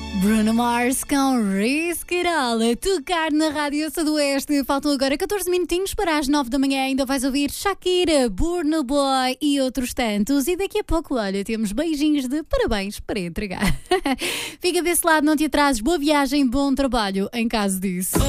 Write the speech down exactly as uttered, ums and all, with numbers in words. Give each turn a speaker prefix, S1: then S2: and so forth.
S1: Bruno Mars com Risk It All a tocar na Rádio Sudoeste. Faltam agora catorze minutinhos para as nove da manhã. Ainda vais ouvir Shakira, Burna Boy e outros tantos. E daqui a pouco, olha, temos beijinhos de parabéns para entregar. Fica desse lado, não te atrases. Boa viagem, bom trabalho em caso disso.